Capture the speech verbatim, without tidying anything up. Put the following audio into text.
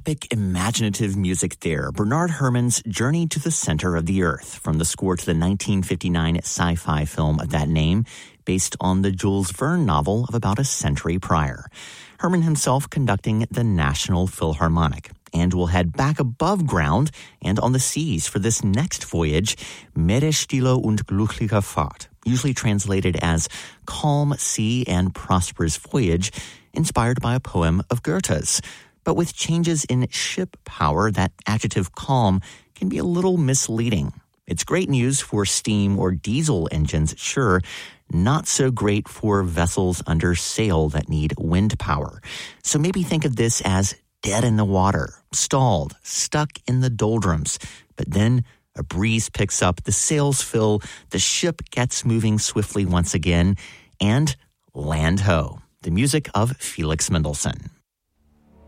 epic, imaginative music there. Bernard Herrmann's Journey to the Center of the Earth, from the score to the nineteen fifty-nine sci-fi film of that name, based on the Jules Verne novel of about a century prior. Herrmann himself conducting the National Philharmonic. And we'll head back above ground and on the seas for this next voyage, Meere stille und glückliche Fahrt, usually translated as Calm Sea and Prosperous Voyage, inspired by a poem of Goethe's. But with changes in ship power, that adjective calm can be a little misleading. It's great news for steam or diesel engines, sure, not so great for vessels under sail that need wind power. So maybe think of this as dead in the water, stalled, stuck in the doldrums. But then a breeze picks up, the sails fill, the ship gets moving swiftly once again, and land ho. The music of Felix Mendelssohn.